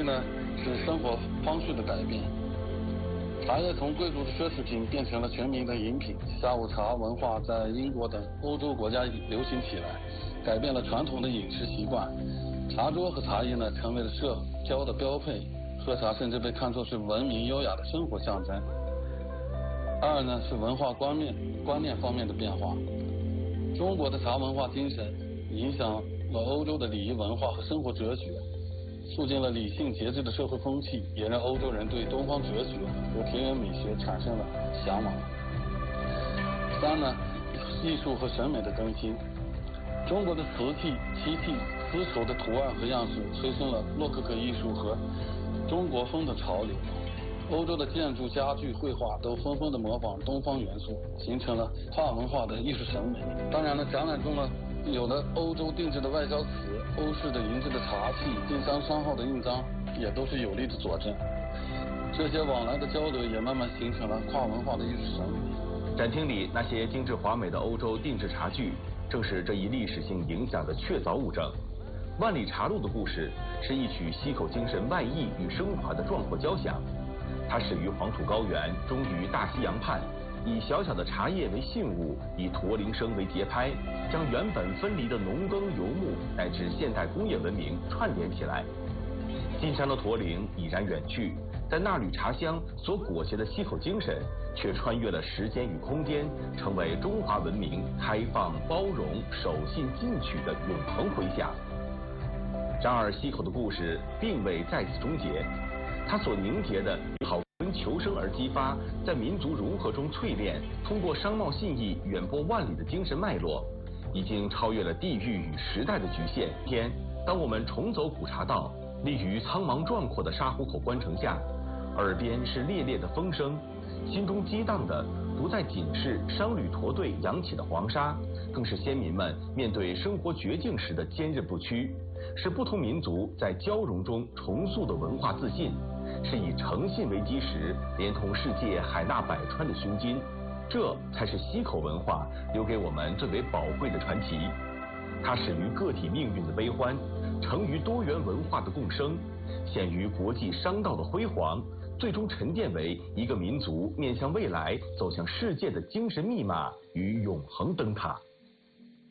一呢是生活方式的改变。茶叶从贵族的奢侈品变成了全民的饮品，下午茶文化在英国等欧洲国家流行起来，改变了传统的饮食习惯。茶桌和茶叶呢成为了社交的标配，喝茶甚至被看作是文明优雅的生活象征。二呢是文化观念方面的变化。中国的茶文化精神影响了欧洲的礼仪文化和生活哲学，促进了理性节制的社会风气，也让欧洲人对东方哲学和田园美学产生了向往。三呢，艺术和审美的更新。中国的瓷器、漆器、丝绸的图案和样式催生了洛可可艺术和中国风的潮流。欧洲的建筑、家具、绘画都纷纷的模仿东方元素，形成了跨文化的艺术审美。当然了，展览中呢有了欧洲定制的外交瓷、欧式的银质的茶器、经商商号的印章，也都是有力的佐证。这些往来的交流也慢慢形成了跨文化的艺术审美。 展厅里那些精致华美的欧洲定制茶具，正是这一历史性影响的确凿物证。万里茶路的故事是一曲溪口精神外溢与升华的壮阔交响。它始于黄土高原，终于大西洋畔，以小小的茶叶为信物，以驼铃声为节拍，将原本分离的农耕游牧乃至现代工业文明串联起来。晋商的驼铃已然远去，但那缕茶香所裹挟的溪口精神，却穿越了时间与空间，成为中华文明开放、包容、守信、进取的永恒回响。然而，溪口的故事并未在此终结。它所凝结的好因求生而激发，在民族融合中淬炼，通过商贸信义远播万里的精神脉络，已经超越了地域与时代的局限。今天，当我们重走古茶道，立于苍茫壮阔的沙湖口关城下，耳边是烈烈的风声，心中激荡的不再仅是商旅驼队扬起的黄沙，更是先民们面对生活绝境时的坚韧不屈，是不同民族在交融中重塑的文化自信，是以诚信为基石，连同世界海纳百川的胸襟。这才是溪口文化留给我们最为宝贵的传奇。它始于个体命运的悲欢，成于多元文化的共生，显于国际商道的辉煌，最终沉淀为一个民族面向未来、走向世界的精神密码与永恒灯塔。